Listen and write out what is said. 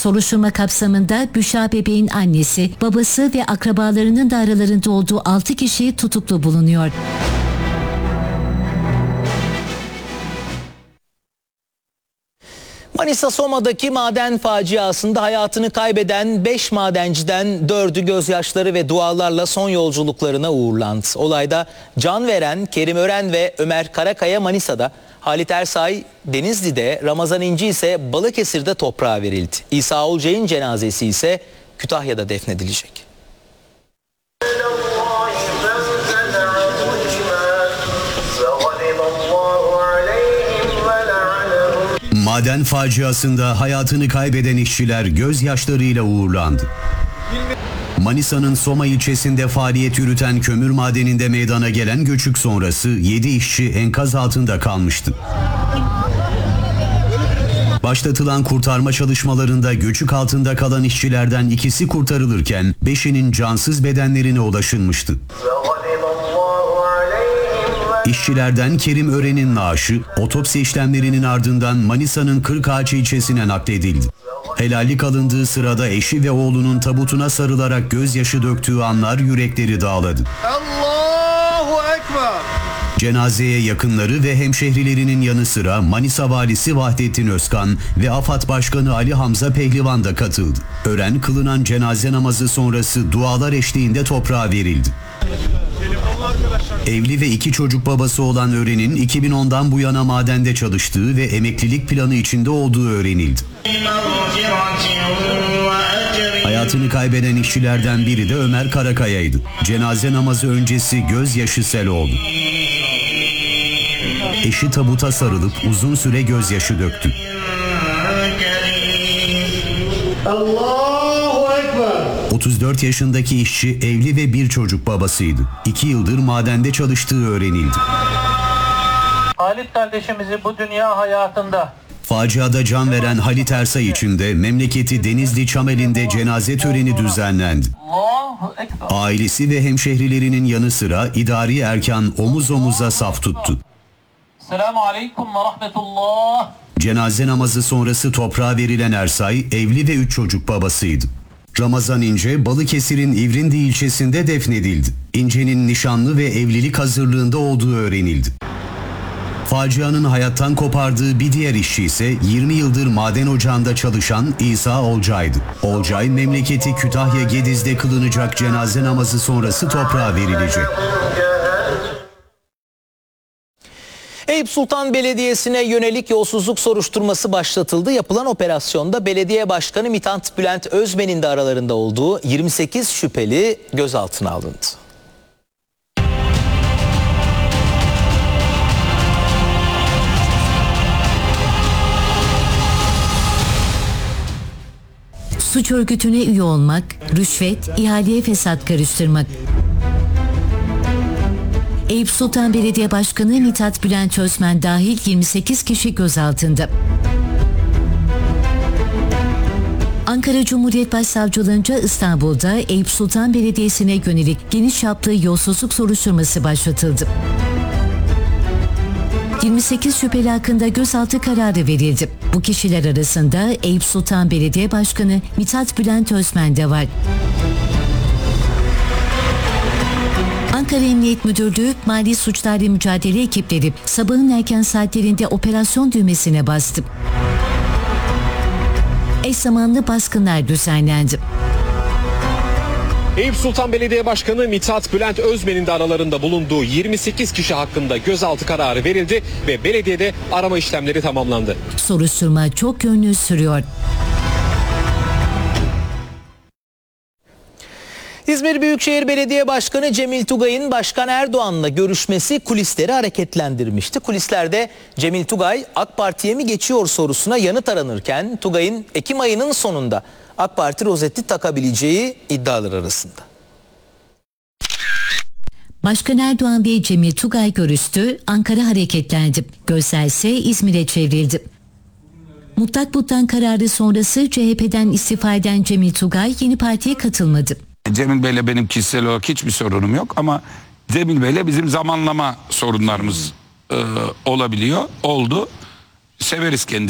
Soruşturma kapsamında Büşra bebeğin annesi, babası ve akrabalarının da aralarında olduğu 6 kişi tutuklu bulunuyor. Manisa Soma'daki maden faciasında hayatını kaybeden 5 madenciden 4'ü gözyaşları ve dualarla son yolculuklarına uğurlandı. Olayda can veren Kerim Ören ve Ömer Karakaya Manisa'da, Halit Ersay Denizli'de, Ramazan İnci ise Balıkesir'de toprağa verildi. İsa Olcay'ın cenazesi ise Kütahya'da defnedilecek. Maden faciasında hayatını kaybeden işçiler gözyaşlarıyla uğurlandı. Manisa'nın Soma ilçesinde faaliyet yürüten kömür madeninde meydana gelen göçük sonrası 7 işçi enkaz altında kalmıştı. Başlatılan kurtarma çalışmalarında göçük altında kalan işçilerden ikisi kurtarılırken 5'inin cansız bedenlerine ulaşılmıştı. İşçilerden Kerim Ören'in naaşı otopsi işlemlerinin ardından Manisa'nın Kırkağaç ilçesine nakledildi. Helallik alındığı sırada eşi ve oğlunun tabutuna sarılarak gözyaşı döktüğü anlar yürekleri dağladı. Allahu Ekber! Cenazeye yakınları ve hemşehrilerinin yanı sıra Manisa Valisi Vahdettin Özkan ve AFAD Başkanı Ali Hamza Pehlivan da katıldı. Ören kılınan cenaze namazı sonrası dualar eşliğinde toprağa verildi. Evli ve 2 çocuk babası olan Ören'in 2010'dan bu yana madende çalıştığı ve emeklilik planı içinde olduğu öğrenildi. Hayatını kaybeden işçilerden biri de Ömer Karakaya'ydı. Cenaze namazı öncesi gözyaşı sel oldu. Eşi tabuta sarılıp uzun süre gözyaşı döktü. Allahu Ekber! 34 yaşındaki işçi evli ve 1 çocuk babasıydı. 2 yıldır madende çalıştığı öğrenildi. Halit kardeşimizi bu dünya hayatında Faciada can veren Halit Ersay için de memleketi Denizli Çamel'inde cenaze töreni düzenlendi. Ailesi ve hemşehrilerinin yanı sıra idari erkan omuz omuza saf tuttu. Selamun Aleyküm ve Rahmetullah. Cenaze namazı sonrası toprağa verilen Ersay evli ve 3 çocuk babasıydı. Ramazan İnce Balıkesir'in İvrindi ilçesinde defnedildi. İnce'nin nişanlı ve evlilik hazırlığında olduğu öğrenildi. Facianın hayattan kopardığı bir diğer işçi ise 20 yıldır maden ocağında çalışan İsa Olcay'dı. Olcay memleketi Kütahya Gediz'de kılınacak cenaze namazı sonrası toprağa verilecek. Eyüp Sultan Belediyesi'ne yönelik yolsuzluk soruşturması başlatıldı. Yapılan operasyonda belediye başkanı Mithat Bülent Özmen'in de aralarında olduğu 28 şüpheli gözaltına alındı. Suç örgütüne üye olmak, rüşvet, ihaleye fesat karıştırmak. Eyüp Sultan Belediye Başkanı Mithat Bülent Özmen dahil 28 kişi gözaltında. Ankara Cumhuriyet Başsavcılığınca İstanbul'da Eyüp Sultan Belediyesi'ne yönelik geniş çaplı yolsuzluk soruşturması başlatıldı. 28 şüpheli hakkında gözaltı kararı verildi. Bu kişiler arasında Eyüp Sultan Belediye Başkanı Mithat Bülent Özmen de var. Ankara Emniyet Müdürlüğü Mali Suçlarla Mücadele ekipleri sabahın erken saatlerinde operasyon düğmesine bastı. Eş zamanlı baskınlar düzenlendi. Eyüp Sultan Belediye Başkanı Mithat Bülent Özmen'in de aralarında bulunduğu 28 kişi hakkında gözaltı kararı verildi ve belediyede arama işlemleri tamamlandı. Soruşturma çok yönlü sürüyor. İzmir Büyükşehir Belediye Başkanı Cemil Tugay'ın Başkan Erdoğan'la görüşmesi kulisleri hareketlendirmişti. Kulislerde Cemil Tugay AK Parti'ye mi geçiyor sorusuna yanıt aranırken Tugay'ın Ekim ayının sonunda AK Parti rozeti takabileceği iddialar arasında. Başkan Erdoğan ve Cemil Tugay görüştü, Ankara hareketlendi. Gözler ise İzmir'e çevrildi. Mutlak buttan kararı sonrası CHP'den istifa eden Cemil Tugay yeni partiye katılmadı. Cemil Bey'le benim kişisel olarak hiçbir sorunum yok ama Cemil Bey'le bizim zamanlama sorunlarımız olabiliyor. Oldu. Severiz kendisini.